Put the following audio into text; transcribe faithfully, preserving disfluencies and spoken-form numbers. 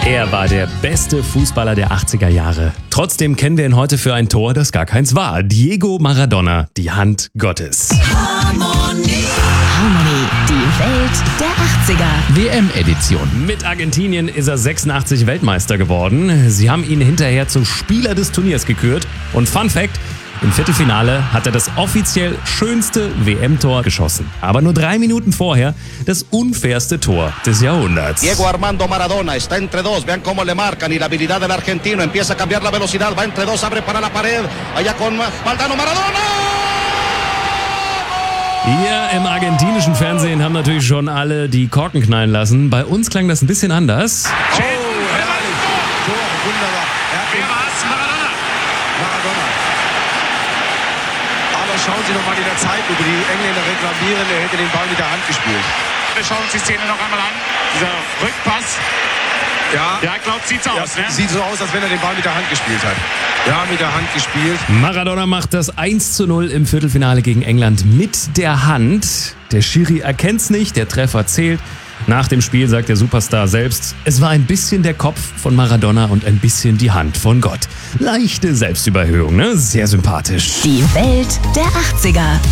Er war der beste Fußballer der achtziger Jahre. Trotzdem kennen wir ihn heute für ein Tor, das gar keins war. Diego Maradona, die Hand Gottes. Harmonie, die Welt der achtziger. W M-Edition. Mit Argentinien ist er sechsundachtzig Weltmeister geworden. Sie haben ihn hinterher zum Spieler des Turniers gekürt. Und Fun Fact: Im Viertelfinale hat er das offiziell schönste W M-Tor geschossen. Aber nur drei Minuten vorher das unfairste Tor des Jahrhunderts. Diego Armando Maradona está entre dos. Vean cómo le marcan y la habilidad del argentino. Empieza a cambiar la velocidad. Va entre dos, abre para la pared. Allá con Valdano Maradona. Hier im argentinischen Fernsehen haben natürlich schon alle die Korken knallen lassen. Bei uns klang das ein bisschen anders. Oh, herrlich. Tor, wunderbar. Wer war's? Maradona. Maradona. Aber schauen Sie doch mal in der Zeitlupe. Die Engländer reklamieren, er hätte den Ball mit der Hand gespielt. Wir schauen uns die Szene noch einmal an. Dieser Rückpass. Ja, Ja, glaubt, sieht's ja, aus, ne? sieht so aus, als wenn er den Ball mit der Hand gespielt hat. Ja, mit der Hand gespielt. Maradona macht das eins zu null im Viertelfinale gegen England mit der Hand. Der Schiri erkennt's nicht, der Treffer zählt. Nach dem Spiel sagt der Superstar selbst, es war ein bisschen der Kopf von Maradona und ein bisschen die Hand von Gott. Leichte Selbstüberhöhung, ne? Sehr sympathisch. Die Welt der achtziger.